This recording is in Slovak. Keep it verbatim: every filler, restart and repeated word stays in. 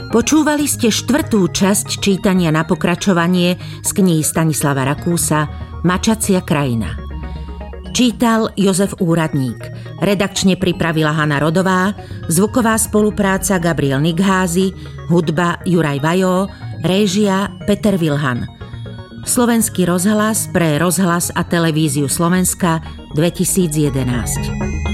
Počúvali ste štvrtú časť čítania na pokračovanie z knihy Stanislava Rakúsa Mačacia krajina. Čítal Jozef Úradník, redakčne pripravila Hana Rodová, zvuková spolupráca Gabriel Nigházy, hudba Juraj Vajó, réžia Peter Vilhan. Slovenský rozhlas pre rozhlas a televíziu Slovenska dvetisíc jedenásť.